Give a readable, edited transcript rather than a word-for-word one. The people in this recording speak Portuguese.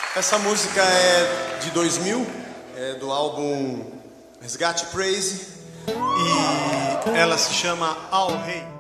Essa música é de 2000, é do álbum Resgate Praise, e ela se chama Ao Rei.